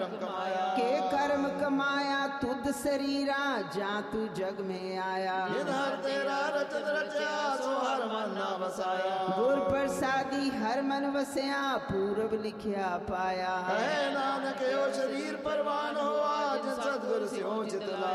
कर्म कमाया। के कर्म कमाया तुद शरीरा जा तू जग में आया। हर तेरा रचत रचा सो हर मन ना बसाया। गुर प्रसादी हर मन वसया पूरब लिखिया पाया। है नानक यो शरीर परवान हो आज सतगुर स्यों चित लाया।